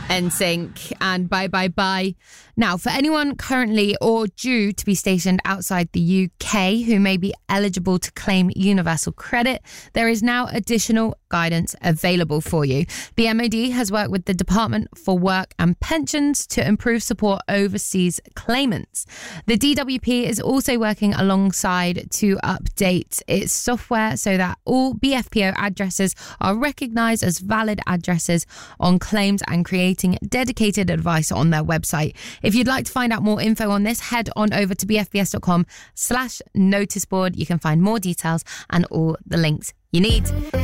NSYNC and Bye Bye Bye. Now, for anyone currently or due to be stationed outside the UK who may be eligible to claim universal credit, there is now additional guidance available for you. The MOD has worked with the Department for Work and Pensions to improve support overseas claimants. The DWP is also working alongside to update its software so that all BFPO addresses are recognised as valid addresses on claims and creating dedicated advice on their website. If you'd like to find out more info on this, head on over to bfbs.com/noticeboard. You can find more details and all the links you need.